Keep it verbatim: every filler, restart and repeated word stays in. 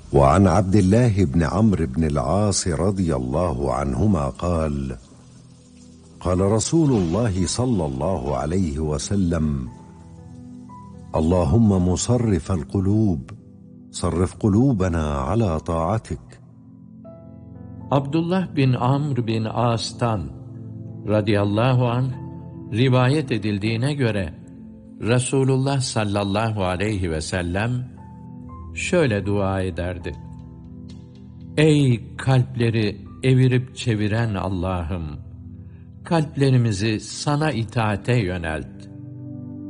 وعن عبد الله بن عمرو بن العاص رضي الله عنهما قال قال رسول الله صلى الله عليه وسلم اللهم مصرف القلوب صرف قلوبنا على طاعتك. Abdullah bin Amr bin As'tan radıyallahu anh rivayet edildiğine göre Resulullah sallallahu aleyhi ve sellem şöyle dua ederdi: Ey kalpleri evirip çeviren Allah'ım! Kalplerimizi sana itaate yönelt.